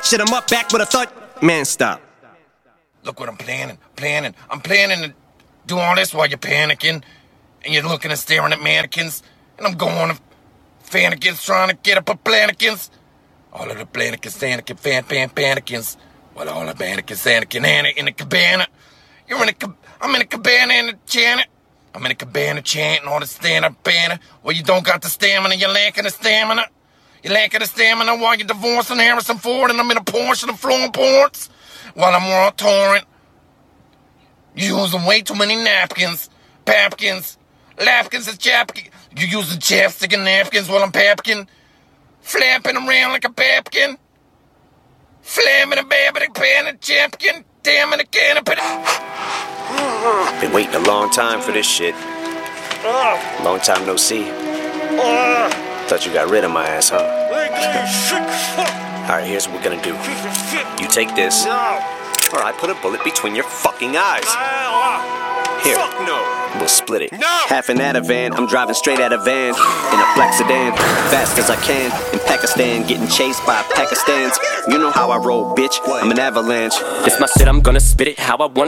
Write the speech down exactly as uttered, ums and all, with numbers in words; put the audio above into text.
Shit, I'm up back with a thud. Man, stop. Look what I'm planning, planning. I'm planning to do all this while you're panicking. And you're looking and staring at mannequins. And I'm going to fannikins trying to get up a planikins. All of the planikins, Anakin, fan, fan, panikins. While all the mannequins, Anakin, Anna in the cabana. You're in a cabana. I'm in a cabana in the chant. I'm in a cabana chanting all the stand-up banner. Well, you don't got the stamina, you're lacking the stamina. You're lacking the stamina while you're divorcing Harrison Ford and I'm in a Porsche and flowing ports. While I'm on torrent. You're using way too many napkins. Papkins. Lapkins and chapkins. You're using chapstick and napkins while I'm papkin. Flapping around like a papkin. Flamming a babbing pan and chapkin. Damn it, a can of Been waiting a long time for this shit. Long time no see. Thought you got rid of my ass, huh? Alright, here's what we're gonna do. You take this, or I put a bullet between your fucking eyes. Here, we'll split it. Half an Ativan, I'm driving straight out of van. In a black sedan, fast as I can. In Pakistan, getting chased by Pakistans. You know how I roll, bitch, I'm an avalanche. It's my shit, I'm gonna spit it how I want.